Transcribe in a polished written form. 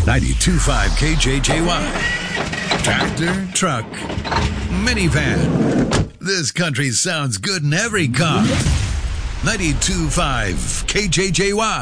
92.5 KJJY. Tractor, truck, minivan. This country sounds good in every car. 92.5 KJJY.